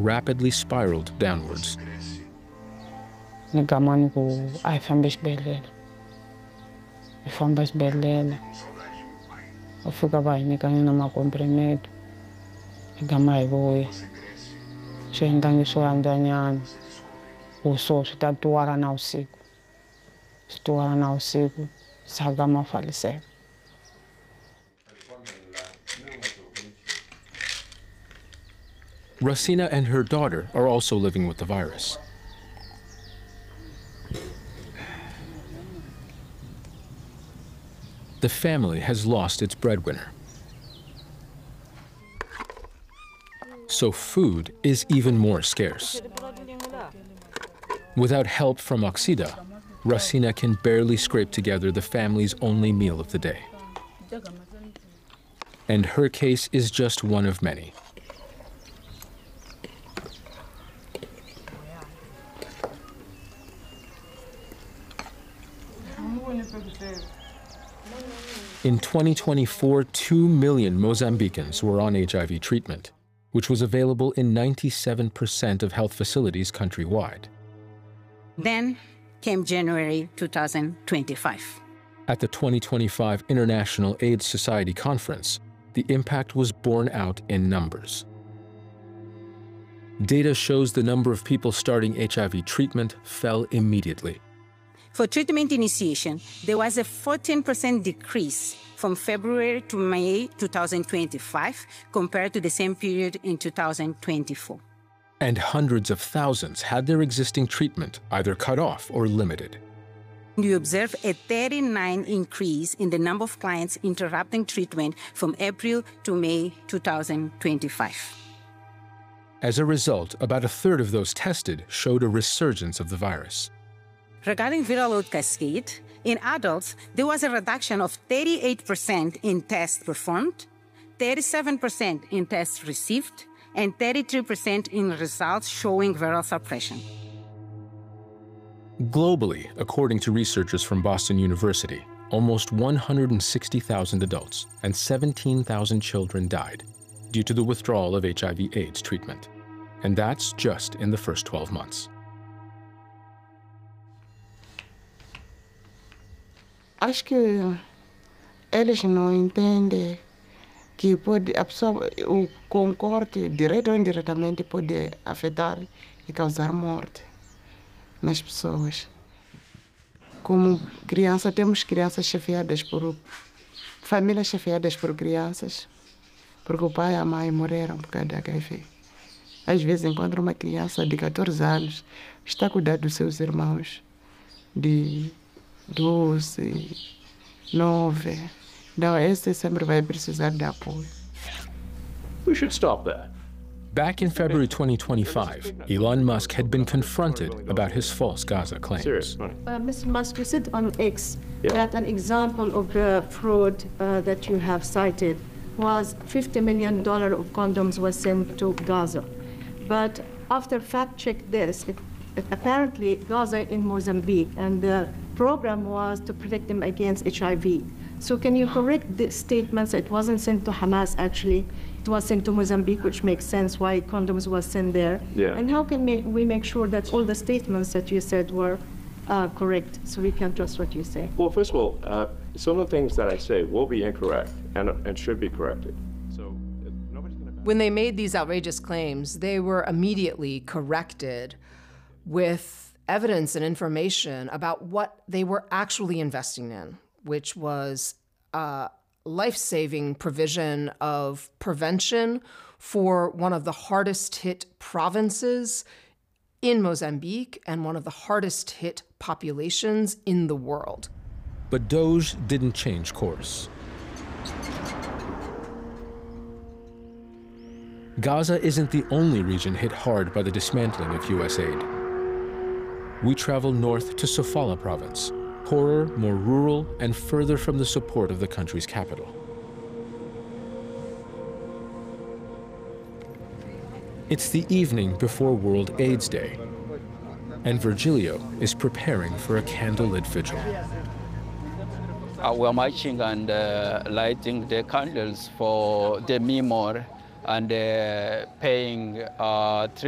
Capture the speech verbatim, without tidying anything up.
rapidly spiraled downwards. Nikamani ku ay famba xibedhlele. Hi famba xibedhlele. U fika va hi nyikane na makomprimeto. Hi gama hi vuya. Swi endlangi swo antswanyana. Ku so swi ta tuwala na vusiku. Swi tuwala na vusiku. Sa gama faliseka. Rasina and her daughter are also living with the virus. The family has lost its breadwinner. So food is even more scarce. Without help from Oxida, Rasina can barely scrape together the family's only meal of the day. And her case is just one of many. In twenty twenty-four, two million Mozambicans were on H I V treatment, which was available in ninety-seven percent of health facilities countrywide. Then came January two thousand twenty-five. At the twenty twenty-five International AIDS Society Conference, the impact was borne out in numbers. Data shows the number of people starting H I V treatment fell immediately. For treatment initiation, there was a fourteen percent decrease from February to May two thousand twenty-five compared to the same period in two thousand twenty-four. And hundreds of thousands had their existing treatment either cut off or limited. We observed a thirty-nine increase in the number of clients interrupting treatment from April to May two thousand twenty-five. As a result, about a third of those tested showed a resurgence of the virus. Regarding viral load cascade, in adults, there was a reduction of thirty-eight percent in tests performed, thirty-seven percent in tests received, and thirty-three percent in results showing viral suppression. Globally, according to researchers from Boston University, almost one hundred sixty thousand adults and seventeen thousand children died due to the withdrawal of H I V AIDS treatment. And that's just in the first twelve months. Acho que eles não entendem que pode, a pessoa, o concorte, direto ou indiretamente, pode afetar e causar morte nas pessoas. Como criança, temos crianças chefiadas por... famílias chefiadas por crianças, porque o pai e a mãe morreram por causa da H I V. Às vezes encontra uma criança de catorze anos, está a cuidar dos seus irmãos de doze, nove. Não, esse sempre vai precisar de apoio. We should stop that. Back in February twenty twenty-five, Elon Musk had been confronted about his false Gaza claims. Serious. Uh, Mister Musk, you said on X Yeah. that an example of the fraud uh, that you have cited was fifty million dollars of condoms was sent to Gaza. But after fact-check this, it, it apparently Gaza in Mozambique, and the program was to protect them against H I V. So can you correct the statements? It wasn't sent to Hamas, actually. It was sent to Mozambique, which makes sense why condoms was sent there. Yeah. And how can we, we make sure that all the statements that you said were uh, correct, so we can trust what you say? Well, first of all, uh, some of the things that I say will be incorrect and, and should be corrected. So uh, nobody's going to... When they made these outrageous claims, they were immediately corrected with evidence and information about what they were actually investing in, which was uh, life-saving provision of prevention for one of the hardest hit provinces in Mozambique and one of the hardest hit populations in the world. But Doge didn't change course. Gaza isn't the only region hit hard by the dismantling of U S aid. We travel north to Sofala province, poorer, more rural, and further from the support of the country's capital. It's the evening before World AIDS Day, and Virgilio is preparing for a candlelit vigil. Uh, we're marching and uh, lighting the candles for the memory and uh, paying uh,